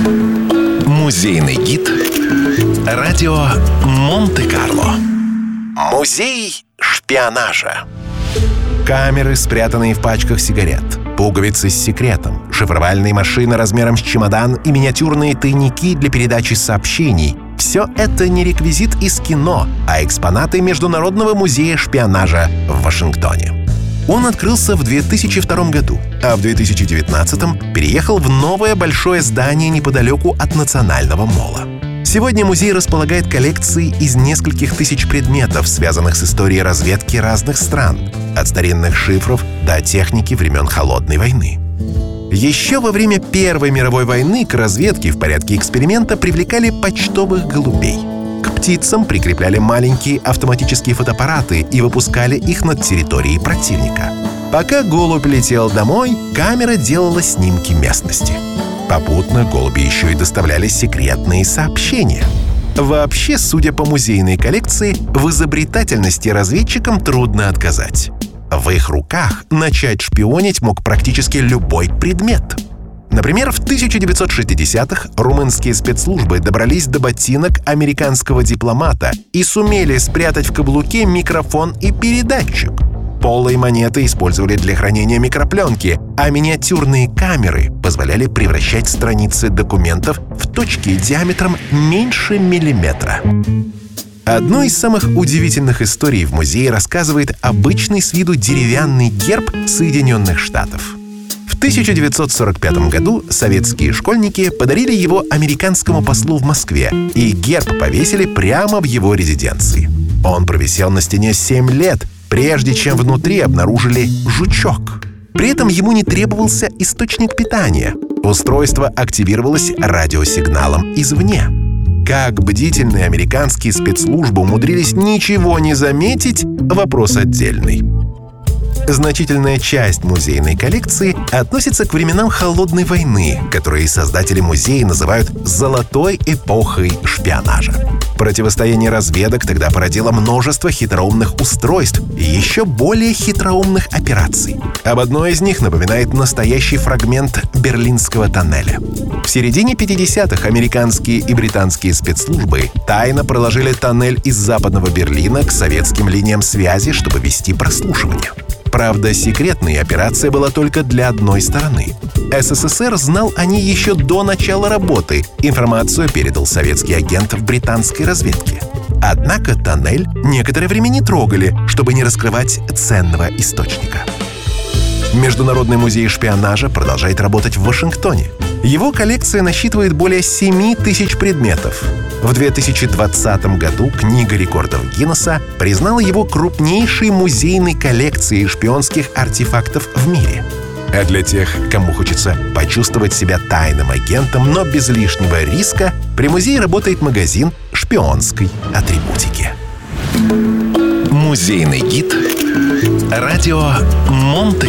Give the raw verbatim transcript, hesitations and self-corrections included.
Музейный гид радио Монте-Карло. Музей шпионажа. Камеры, спрятанные в пачках сигарет, пуговицы с секретом, шифровальные машины размером с чемодан и миниатюрные тайники для передачи сообщений — все это не реквизит из кино, а экспонаты Международного музея шпионажа в Вашингтоне. Он открылся в две тысячи втором году, а в две тысячи девятнадцатом переехал в новое большое здание неподалеку от Национального молла. Сегодня музей располагает коллекцией из нескольких тысяч предметов, связанных с историей разведки разных стран, от старинных шифров до техники времен Холодной войны. Еще во время Первой мировой войны к разведке в порядке эксперимента привлекали почтовых голубей. К птицам прикрепляли маленькие автоматические фотоаппараты и выпускали их над территорией противника. Пока голубь летел домой, камера делала снимки местности. Попутно голуби еще и доставляли секретные сообщения. Вообще, судя по музейной коллекции, в изобретательности разведчикам трудно отказать. В их руках начать шпионить мог практически любой предмет. Например, в тысяча девятьсот шестидесятых румынские спецслужбы добрались до ботинок американского дипломата и сумели спрятать в каблуке микрофон и передатчик. Полые монеты использовали для хранения микропленки, а миниатюрные камеры позволяли превращать страницы документов в точки диаметром меньше миллиметра. Одну из самых удивительных историй в музее рассказывает обычный с виду деревянный герб Соединенных Штатов. В тысяча девятьсот сорок пятом году советские школьники подарили его американскому послу в Москве, и герб повесили прямо в его резиденции. Он провисел на стене семь лет, прежде чем внутри обнаружили жучок. При этом ему не требовался источник питания. Устройство активировалось радиосигналом извне. Как бдительные американские спецслужбы умудрились ничего не заметить — вопрос отдельный. Значительная часть музейной коллекции относится к временам Холодной войны, которые создатели музея называют «золотой эпохой шпионажа». Противостояние разведок тогда породило множество хитроумных устройств и еще более хитроумных операций. Об одной из них напоминает настоящий фрагмент Берлинского тоннеля. В середине пятидесятых американские и британские спецслужбы тайно проложили тоннель из Западного Берлина к советским линиям связи, чтобы вести прослушивание. Правда, секретная операция была только для одной стороны. СССР знал о ней еще до начала работы. Информацию передал советский агент в британской разведке. Однако тоннель некоторое время не трогали, чтобы не раскрывать ценного источника. Международный музей шпионажа продолжает работать в Вашингтоне. Его коллекция насчитывает более семи тысяч предметов. В две тысячи двадцатом году Книга рекордов Гиннесса признала его крупнейшей музейной коллекцией шпионских артефактов в мире. А для тех, кому хочется почувствовать себя тайным агентом, но без лишнего риска, при музее работает магазин шпионской атрибутики. Музейный гид радио Монте